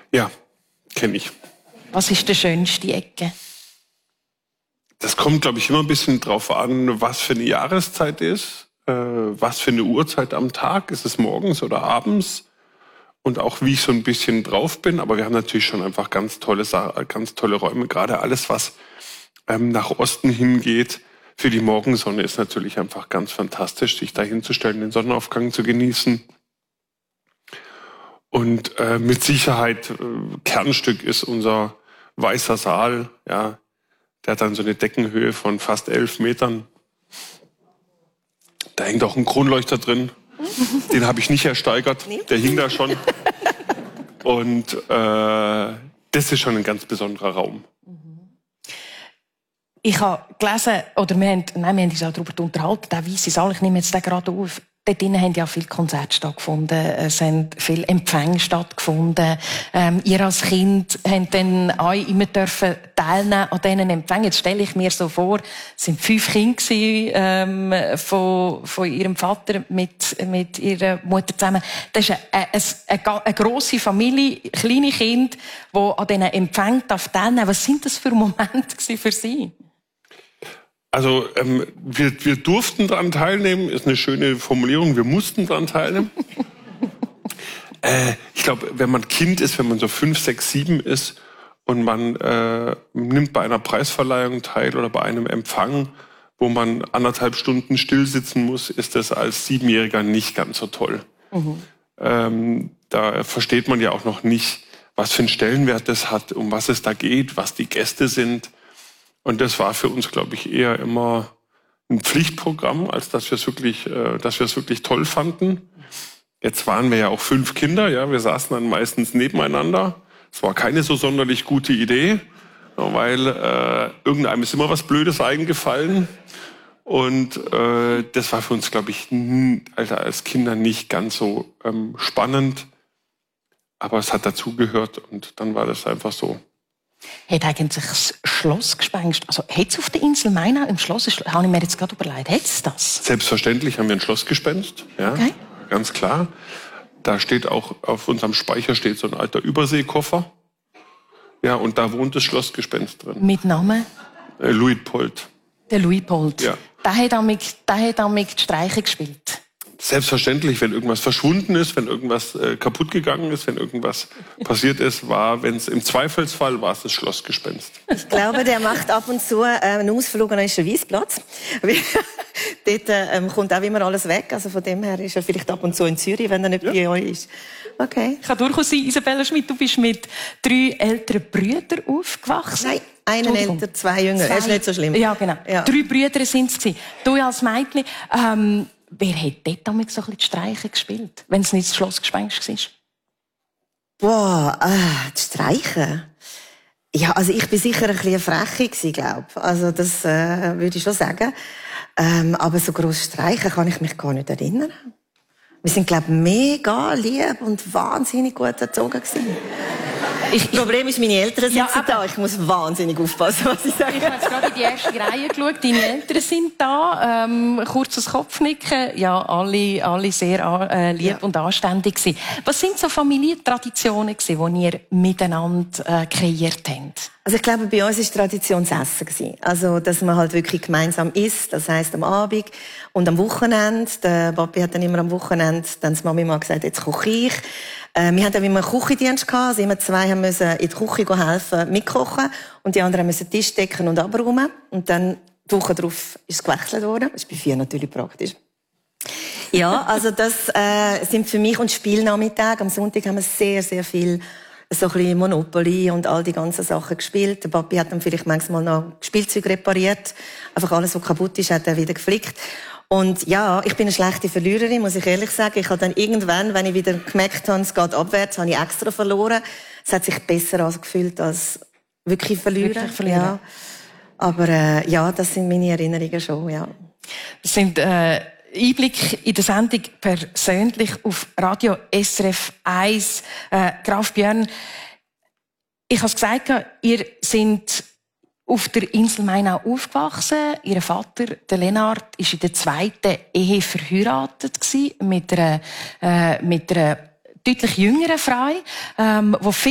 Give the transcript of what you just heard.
Ja, kenne ich. Was ist die schönste Ecke? Das kommt, glaube ich, immer ein bisschen drauf an, was für eine Jahreszeit ist, was für eine Uhrzeit am Tag. Ist es morgens oder abends? Und auch, wie ich so ein bisschen drauf bin. Aber wir haben natürlich schon einfach ganz tolle Räume. Gerade alles, was nach Osten hingeht, für die Morgensonne ist natürlich einfach ganz fantastisch, sich da hinzustellen, den Sonnenaufgang zu genießen. Und mit Sicherheit Kernstück ist unser Weißer Saal. Ja, der hat dann so eine Deckenhöhe von fast 11 Metern. Da hängt auch ein Kronleuchter drin. Den habe ich nicht ersteigert. Der hing da schon. Und das ist schon ein ganz besonderer Raum. Ich habe gelesen, oder wir haben uns auch darüber unterhalten, der Weisse Saal, ich nehme jetzt den gerade auf, dort drinnen haben ja viele Konzerte stattgefunden, es haben viele Empfänge stattgefunden. Ihr als Kind habt dann auch immer teilnehmen an diesen Empfängen. Jetzt stelle ich mir so vor, es waren 5 Kinder von ihrem Vater mit ihrer Mutter zusammen. Das ist eine grosse Familie, kleine Kinder, die an diesen Empfängen teilnehmen. Was sind das für Momente für Sie? Also wir durften daran teilnehmen, ist eine schöne Formulierung, wir mussten daran teilnehmen. Ich glaube, wenn man Kind ist, wenn man so 5, 6, 7 ist und man nimmt bei einer Preisverleihung teil oder bei einem Empfang, wo man 1,5 Stunden still sitzen muss, ist das als 7-Jähriger nicht ganz so toll. Da versteht man ja auch noch nicht, was für einen Stellenwert das hat, um was es da geht, was die Gäste sind. Und das war für uns, glaube ich, eher immer ein Pflichtprogramm, als dass wir es wirklich toll fanden. Jetzt waren wir ja auch 5 Kinder, ja, wir saßen dann meistens nebeneinander. Es war keine so sonderlich gute Idee, weil irgendeinem ist immer was Blödes eingefallen. Und das war für uns, glaube ich, als Kinder nicht ganz so spannend. Aber es hat dazugehört und dann war das einfach so. Hat eigentlich das Schlossgespenst, also hat es auf der Insel Mainau im Schloss, habe ich mir jetzt gerade überlegt, hat es das? Selbstverständlich haben wir ein Schlossgespenst, ja, okay. Ganz klar. Da steht auch, auf unserem Speicher steht so ein alter Überseekoffer. Ja, und da wohnt das Schlossgespenst drin. Mit Namen? Luitpold. Der Luitpold. Ja. Der hat damit die Streiche gespielt. Selbstverständlich, wenn irgendwas verschwunden ist, wenn irgendwas kaputt gegangen ist, wenn irgendwas passiert ist, im Zweifelsfall war es das Schlossgespenst. Ich glaube, der macht ab und zu einen Ausflug an den Weissplatz. Dort kommt auch immer alles weg. Also von dem her ist er vielleicht ab und zu in Zürich, wenn er nicht bei euch ist. Okay. Kann durchaus sein, Isabella Schmidt, du bist mit 3 älteren Brüdern aufgewachsen. Nein, einen älter, 2 jünger. Das ist nicht so schlimm. Ja, genau. Ja. 3 Brüder sind es. Du als Mädchen. Wer hat dort so ein bisschen die Streiche gespielt, wenn es nicht das Schlossgespenst war? Boah, die Streiche? Ja, also ich bin sicher ein bisschen Freche gewesen, glaube ich. Also das würde ich schon sagen. Aber so grosse Streiche kann ich mich gar nicht erinnern. Wir sind, glaube ich, mega lieb und wahnsinnig gut erzogen gewesen. Das Problem ist, meine Eltern sind da. Ich muss wahnsinnig aufpassen, was ich sage. Ich habe jetzt gerade in die erste Reihe geschaut. Deine Eltern sind da. Kurzes Kopfnicken. Ja, alle sehr lieb und anständig gewesen. Was sind so Familientraditionen gewesen, die ihr miteinander kreiert habt? Also ich glaube, bei uns war Tradition das Essen gewesen. Also, dass man halt wirklich gemeinsam isst. Das heisst, am Abend und am Wochenende. Der Papi hat dann immer am Wochenende, dann die Mami mal gesagt, jetzt koche ich. Wir hatten immer einen Küchendienst gehabt. Also immer 2 mussten in die Küche helfen, mitkochen. Und die anderen mussten Tisch decken und abräumen. Und dann, die Woche darauf, ist es gewechselt worden. Das ist bei 4 natürlich praktisch. Ja, also das sind für mich und Spielnachmittage. Am Sonntag haben wir sehr, sehr viel so ein bisschen Monopoly und all die ganzen Sachen gespielt. Der Papi hat dann vielleicht manchmal noch Spielzeug repariert. Einfach alles, was kaputt ist, hat er wieder geflickt. Und ja, ich bin eine schlechte Verliererin, muss ich ehrlich sagen. Ich habe dann irgendwann, wenn ich wieder gemerkt habe, es geht abwärts, habe ich extra verloren. Es hat sich besser angefühlt als wirklich verlieren. Ja. Aber ja, das sind meine Erinnerungen schon, ja. Das sind Einblick in der Sendung persönlich auf Radio SRF 1. Graf Björn, ich habe es gesagt, ihr seid auf der Insel Mainau aufgewachsen. Ihr Vater, der Lennart, war in der 2. Ehe verheiratet mit einer deutlich jüngeren Frau, die